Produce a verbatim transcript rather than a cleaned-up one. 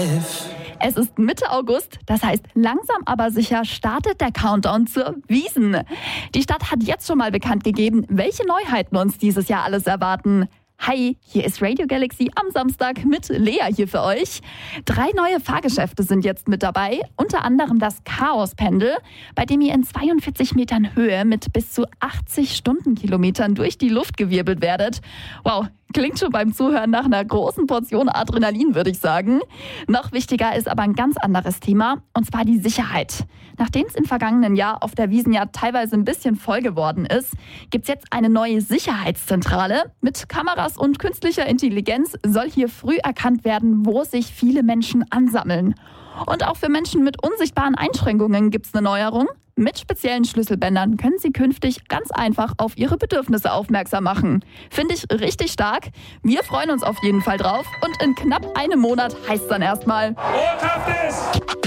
life. Es ist Mitte August, das heißt langsam aber sicher startet der Countdown zur Wiesn. Die Stadt hat jetzt schon mal bekannt gegeben, welche Neuheiten uns dieses Jahr alles erwarten. Hi, hier ist Radio Galaxy am Samstag mit Lea hier für euch. Drei neue Fahrgeschäfte sind jetzt mit dabei, unter anderem das Chaospendel, bei dem ihr in zweiundvierzig Metern Höhe mit bis zu achtzig Stundenkilometern durch die Luft gewirbelt werdet. Wow, klingt schon beim Zuhören nach einer großen Portion Adrenalin, würde ich sagen. Noch wichtiger ist aber ein ganz anderes Thema, und zwar die Sicherheit. Nachdem es im vergangenen Jahr auf der Wiesn ja teilweise ein bisschen voll geworden ist, gibt es jetzt eine neue Sicherheitszentrale. Mit Kameras und künstlicher Intelligenz soll hier früh erkannt werden, wo sich viele Menschen ansammeln. Und auch für Menschen mit unsichtbaren Einschränkungen gibt es eine Neuerung. Mit speziellen Schlüsselbändern können sie künftig ganz einfach auf ihre Bedürfnisse aufmerksam machen. Finde ich richtig stark. Wir freuen uns auf jeden Fall drauf. Und in knapp einem Monat heißt es dann erstmal: Bothaftes